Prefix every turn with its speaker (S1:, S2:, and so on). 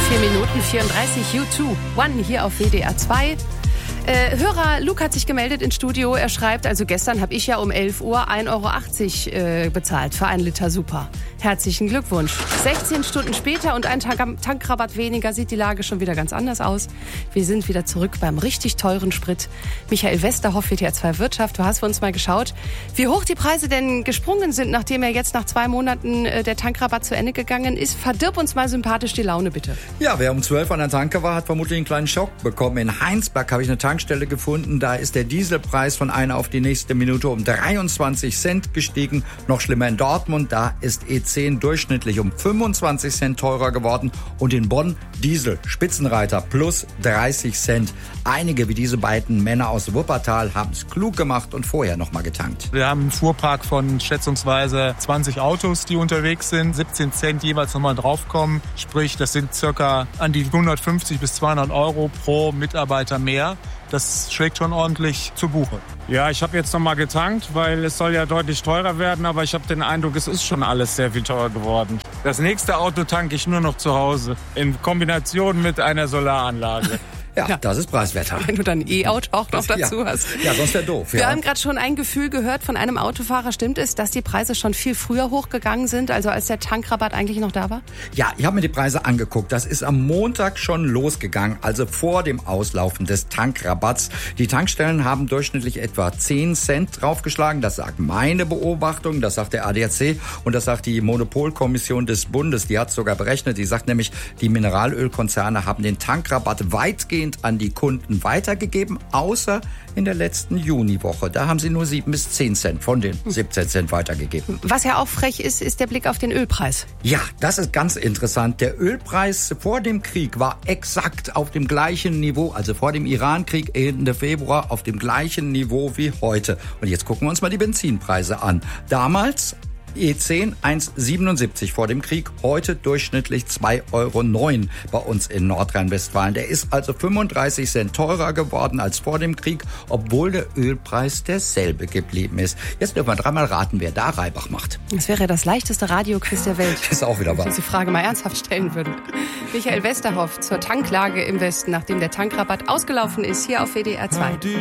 S1: 4 Minuten 34 U2 One hier auf WDR 2. Hörer Luke hat sich gemeldet ins Studio. Er schreibt, also gestern habe ich ja um 11 Uhr 1,80 € bezahlt für 1 Liter Super. Herzlichen Glückwunsch. 16 Stunden später und ein Tankrabatt weniger sieht die Lage schon wieder ganz anders aus. Wir sind wieder zurück beim richtig teuren Sprit. Michael Westerhoff, WDR 2 Wirtschaft, du hast für uns mal geschaut, wie hoch die Preise denn gesprungen sind, nachdem ja jetzt nach 2 Monaten der Tankrabatt zu Ende gegangen ist. Verdirb uns mal sympathisch die Laune, bitte.
S2: Ja, wer um 12 an der Tanke war, hat vermutlich einen kleinen Schock bekommen. In Heinsberg habe ich eine Tankstelle gefunden. Da ist der Dieselpreis von einer auf die nächste Minute um 23 Cent gestiegen. Noch schlimmer in Dortmund, da ist E10 durchschnittlich um 25 Cent teurer geworden. Und in Bonn Diesel, Spitzenreiter, plus 30 Cent. Einige wie diese beiden Männer aus Wuppertal haben es klug gemacht und vorher noch mal getankt.
S3: Wir haben einen Fuhrpark von schätzungsweise 20 Autos, die unterwegs sind. 17 Cent jeweils nochmal draufkommen. Sprich, das sind circa an die 150 bis 200 € pro Mitarbeiter mehr. Das schlägt schon ordentlich zu Buche.
S4: Ja, ich habe jetzt noch mal getankt, weil es soll ja deutlich teurer werden, aber ich habe den Eindruck, es ist schon alles sehr viel teurer geworden. Das nächste Auto tanke ich nur noch zu Hause, in Kombination mit einer Solaranlage.
S2: Ja, das ist preiswerter.
S1: Wenn du dann E-Auto auch noch dazu hast.
S2: Ja, sonst wäre doof.
S1: Wir haben gerade schon ein Gefühl gehört von einem Autofahrer. Stimmt es, dass die Preise schon viel früher hochgegangen sind, also als der Tankrabatt eigentlich noch da war?
S2: Ja, ich habe mir die Preise angeguckt. Das ist am Montag schon losgegangen, also vor dem Auslaufen des Tankrabatts. Die Tankstellen haben durchschnittlich etwa 10 Cent draufgeschlagen. Das sagt meine Beobachtung, das sagt der ADAC und das sagt die Monopolkommission des Bundes. Die hat es sogar berechnet. Die sagt nämlich, die Mineralölkonzerne haben den Tankrabatt weitgehend an die Kunden weitergegeben, außer in der letzten Juniwoche. Da haben sie nur 7 bis 10 Cent von den 17 Cent weitergegeben.
S1: Was ja auch frech ist, ist der Blick auf den Ölpreis.
S2: Ja, das ist ganz interessant. Der Ölpreis vor dem Krieg war exakt auf dem gleichen Niveau, also vor dem Irankrieg Ende Februar, auf dem gleichen Niveau wie heute. Und jetzt gucken wir uns mal die Benzinpreise an. Damals E10 1,77 vor dem Krieg, heute durchschnittlich 2,09 € bei uns in Nordrhein-Westfalen. Der ist also 35 Cent teurer geworden als vor dem Krieg, obwohl der Ölpreis derselbe geblieben ist. Jetzt dürfen wir dreimal raten, wer da Reibach macht.
S1: Das wäre das leichteste Radioquiz der Welt.
S2: Ist auch wieder wahr.
S1: Wenn Sie die Frage mal ernsthaft stellen würden. Michael Westerhoff zur Tanklage im Westen, nachdem der Tankrabatt ausgelaufen ist, hier auf WDR 2.